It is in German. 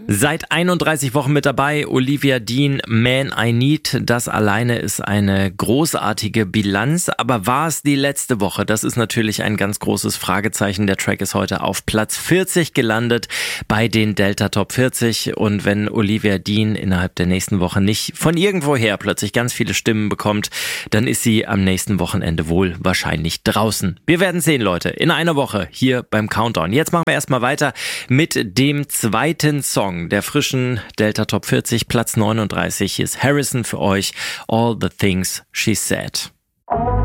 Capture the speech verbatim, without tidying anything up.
Seit einunddreißig Wochen mit dabei, Olivia Dean, Man I Need. Das alleine ist eine großartige Bilanz. Aber war es die letzte Woche? Das ist natürlich ein ganz großes Fragezeichen. Der Track ist heute auf Platz vierzig gelandet bei den Delta Top vierzig. Und wenn Olivia Dean innerhalb der nächsten Woche nicht von irgendwoher plötzlich ganz viele Stimmen bekommt, dann ist sie am nächsten Wochenende wohl wahrscheinlich draußen. Wir werden sehen, Leute. In einer Woche hier beim Countdown. Jetzt machen wir erstmal weiter mit dem zweiten Song der frischen Delta Top vierzig, Platz neununddreißig. Hier ist Harrison für euch, All the Things She Said.